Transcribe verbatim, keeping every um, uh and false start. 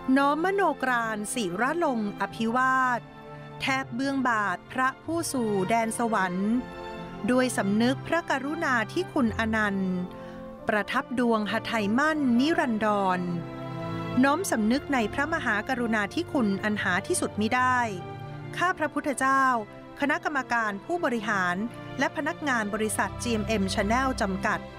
น้อมมโนกรานศิรลงอภิวาทแทบเบื้องบาทพระผู้สู่แดนสวรรค์ด้วยสำนึกพระกรุณาที่คุณอนันต์ประทับดวงหทัยมั่นนิรันดรน้อมสำนึกในพระมหากรุณาธิคุณอันหาที่สุดมิได้ข้าพระพุทธเจ้าคณะกรรมการผู้บริหารและพนักงานบริษัท จี เอ็ม เอ็ม Channel จำกัด